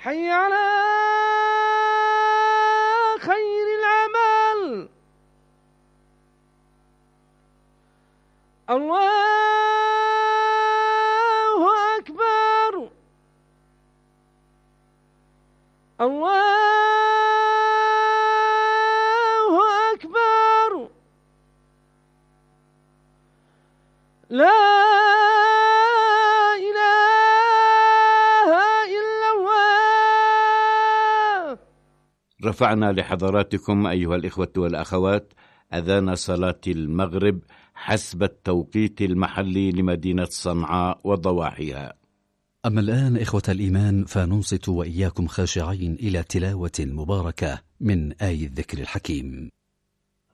حي على خير العمل. الله أكبر. الله أكبر. لا إله إلا الله. رفعنا لحضراتكم أيها الإخوة والأخوات أذان صلاة المغرب حسب التوقيت المحلي لمدينة صنعاء وضواحيها. أما الآن إخوة الإيمان فننصت وإياكم خاشعين إلى تلاوة مباركة من آي الذكر الحكيم.